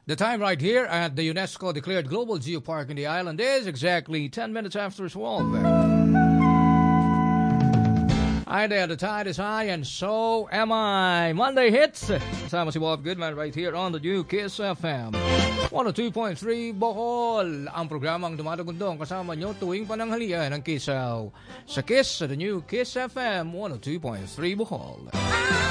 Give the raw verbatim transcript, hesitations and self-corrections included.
The time right here at the UNESCO-declared Global Geopark in the island is exactly ten minutes after twelve. Hi there, the tide is high and so am I. Monday Hits. Kasama si Bob Goodman right here on the new Kiss F M. one oh two point three Bohol. Ang programang dumadagundong kasama nyo tuwing pananghalian ng Kissaw. Sa Kiss, sa the new Kiss F M one oh two point three Bohol.